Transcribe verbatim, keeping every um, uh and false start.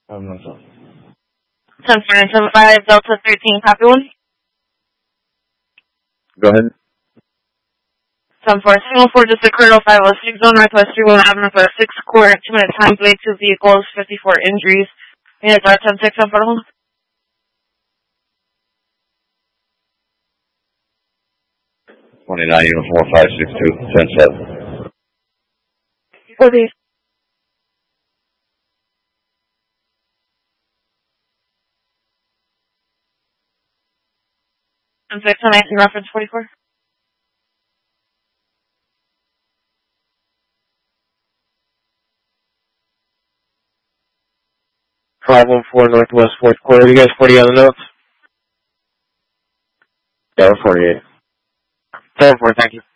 I'm not sure. ten four nine seven five, Delta thirteen, copy one. Go ahead. ten four, Signal four, District Colonel five oh six, Zone Northwest three one Avenue, for six quarter, two minute time, blade, two vehicles, fifty-four injuries. Units are ten six, on front. twenty-nine, uniform five six two, ten seven. forty. ten six, on nineteen, reference forty-four. five one four Northwest fourth quarter. You guys forty on the notes? Yeah, forty-eight. seven four, thank you.